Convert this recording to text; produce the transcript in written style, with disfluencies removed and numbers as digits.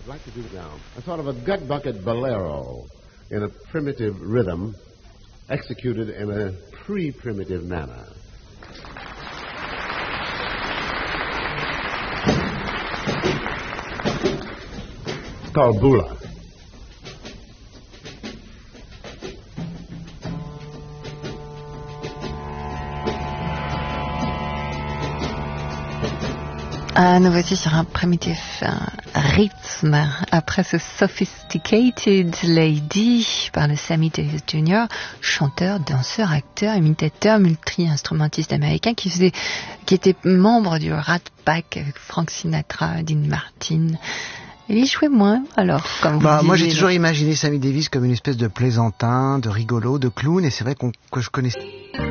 I'd like to do now a sort of a gut bucket bolero in a primitive rhythm executed in a pre-primitive manner. It's called Bula. Nous voici sur un primitif rythme après ce Sophisticated Lady par le Sammy Davis Jr., chanteur, danseur, acteur, imitateur, multi-instrumentiste américain qui était membre du Rat Pack avec Frank Sinatra, Dean Martin. Et il jouait moins, alors, comme vous disiez. Moi, j'ai toujours imaginé Sammy Davis comme une espèce de plaisantin, de rigolo, de clown, et c'est vrai que je connaissais...